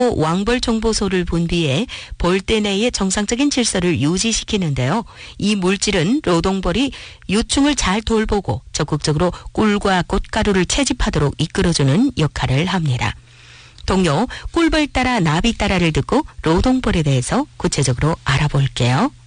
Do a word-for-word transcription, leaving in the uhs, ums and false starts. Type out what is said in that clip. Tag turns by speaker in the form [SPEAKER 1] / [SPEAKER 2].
[SPEAKER 1] 왕벌 정보소를 분비해 벌떼 내의 정상적인 질서를 유지시키는데요. 이 물질은 노동벌이 유충을 잘 돌보고 적극적으로 꿀과 꽃가루를 채집하도록 이끌어주는 역할을 합니다. 동료 꿀벌 따라 나비 따라를 듣고 노동벌에 대해서 구체적으로 알아볼게요.